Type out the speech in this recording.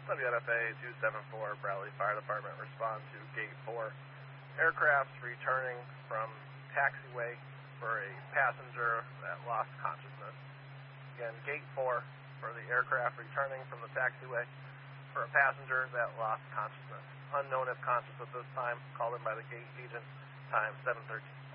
WNFA 274 Bradley Fire Department respond to Gate 4. Aircraft returning from taxiway for a passenger that lost consciousness. Again, Gate 4 for the aircraft returning from the taxiway for a passenger that lost consciousness. Unknown if conscious at this time, called in by the gate agent, time 7:13.